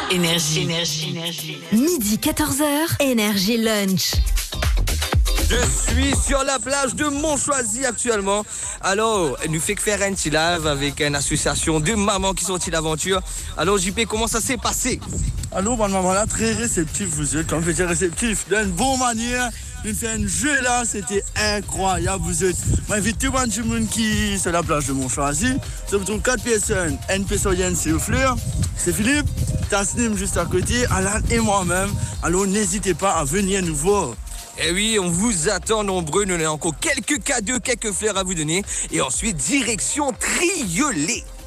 Énergie. Midi 14h, Énergie Lunch. Je suis sur la plage de Montchoisy actuellement. Alors, nous fait que faire un petit live avec une association de mamans qui sont en l'aventure. Alors, JP, comment ça s'est passé? Alors, bonne maman là, très réceptif, vous êtes, comme je dis réceptif, d'une bonne manière. Nous fait un jeu là, c'était incroyable, vous êtes. J'invite tout le monde qui est sur la plage de Montchoisy. Nous sommes 4 personnes, une personne c'est Fleur, c'est Philippe, Tasnim juste à côté, Alan et moi-même. Alors, n'hésitez pas à venir nous voir. Eh oui, on vous attend nombreux. Nous avons encore quelques cadeaux, quelques fleurs à vous donner. Et ensuite, direction Triolet.